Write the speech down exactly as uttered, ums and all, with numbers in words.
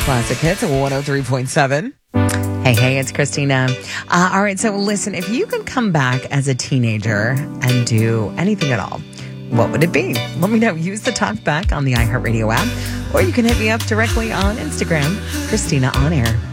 Classic Hits at one oh three point seven. Hey, hey, it's Christina. Uh, all right, so listen, if you could come back as a teenager and do anything at all, what would it be? Let me know. Use the talk back on the iHeartRadio app, or you can hit me up directly on Instagram, Christina On Air.